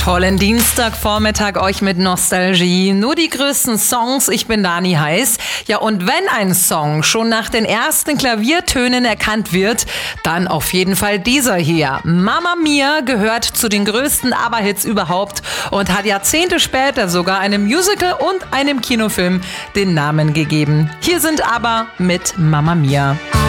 Tollen Dienstagvormittag euch mit Nostalgie. Nur die größten Songs, ich bin Dani Heiß. Ja, und wenn ein Song schon nach den ersten Klaviertönen erkannt wird, dann auf jeden Fall dieser hier. Mamma Mia gehört zu den größten ABBA-Hits überhaupt und hat Jahrzehnte später sogar einem Musical und einem Kinofilm den Namen gegeben. Hier sind ABBA mit Mamma Mia.